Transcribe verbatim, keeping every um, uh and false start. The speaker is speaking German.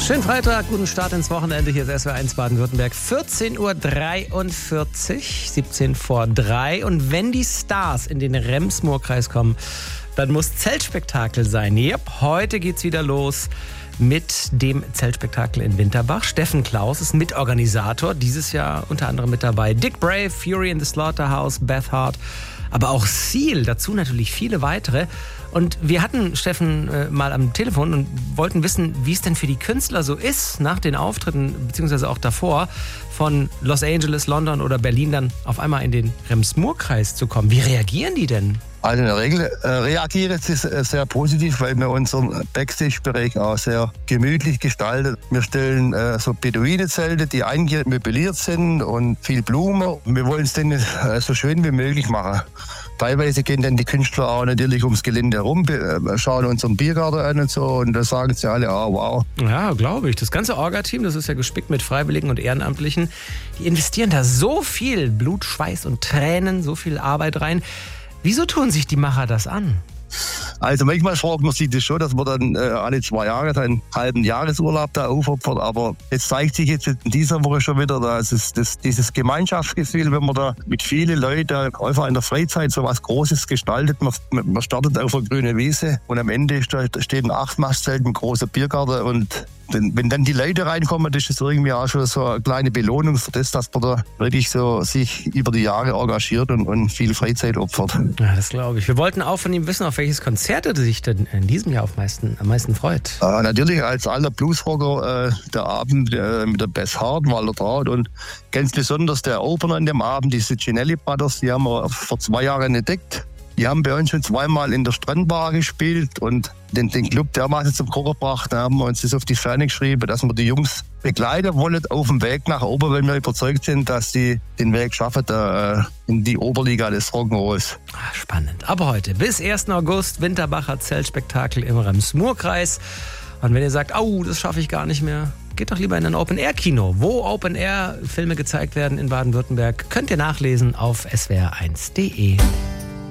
Schönen Freitag, guten Start ins Wochenende. Hier ist S W R eins Baden-Württemberg. vierzehn Uhr dreiundvierzig, siebzehn vor drei. Und wenn die Stars in den Rems-Murr-Kreis kommen, dann muss Zeltspektakel sein. Yep, heute geht's wieder los mit dem Zeltspektakel in Winterbach. Steffen Klaus ist Mitorganisator, dieses Jahr unter anderem mit dabei. Dick Brave, Fury in the Slaughterhouse, Beth Hart, aber auch Seal, dazu natürlich viele weitere. Und wir hatten Steffen äh, mal am Telefon und wollten wissen, wie es denn für die Künstler so ist, nach den Auftritten, beziehungsweise auch davor, von Los Angeles, London oder Berlin dann auf einmal in den Rems-Murr-Kreis zu kommen. Wie reagieren die denn? Also in der Regel äh, reagieren sie sehr positiv, weil wir unseren Backstage-Bereich auch sehr gemütlich gestalten. Wir stellen äh, so Beduinenzelte, die eingehend möbliert sind und viel Blumen. Wir wollen es denen äh, so schön wie möglich machen. Teilweise gehen dann die Künstler auch natürlich ums Gelände herum, schauen unseren Biergarten an und so, und da sagen sie alle, oh, wow. Ja, glaube ich. Das ganze Orga-Team, das ist ja gespickt mit Freiwilligen und Ehrenamtlichen, die investieren da so viel Blut, Schweiß und Tränen, so viel Arbeit rein. Wieso tun sich die Macher das an? Also manchmal fragt man sich das schon, dass man dann äh, alle zwei Jahre einen halben Jahresurlaub da aufopfert, aber es zeigt sich jetzt in dieser Woche schon wieder, dass es das, dieses Gemeinschaftsgefühl, wenn man da mit vielen Leuten einfach in der Freizeit so was Großes gestaltet, man, man startet auf einer grünen Wiese und am Ende steht ein Achtmastzelt, ein großer Biergarten, und wenn dann die Leute reinkommen, das ist irgendwie auch schon so eine kleine Belohnung für das, dass man da wirklich so sich über die Jahre engagiert und, und viel Freizeit opfert. Ja, das glaube ich. Wir wollten auch von ihm wissen, auf welches Konzert er sich denn in diesem Jahr auf meisten, am meisten freut. Äh, natürlich als alter Bluesrocker äh, der Abend äh, mit der Beth Hart, Walter Traut, und ganz besonders der Opener an dem Abend, die Cincinelli Brothers, die haben wir vor zwei Jahren entdeckt. Die haben bei uns schon zweimal in der Strandbar gespielt und den, den Club dermaßen zum Kochen gebracht. Da haben wir uns das auf die Fahne geschrieben, dass wir die Jungs begleiten wollen auf dem Weg nach oben, weil wir überzeugt sind, dass sie den Weg schaffen äh, in die Oberliga des Rock'n'Rolls. Spannend. Aber heute bis ersten August Winterbacher Zeltspektakel im Rems-Murr-Kreis. Und wenn ihr sagt, au, das schaffe ich gar nicht mehr, geht doch lieber in ein Open-Air-Kino. Wo Open-Air-Filme gezeigt werden in Baden-Württemberg, könnt ihr nachlesen auf S W R eins punkt de.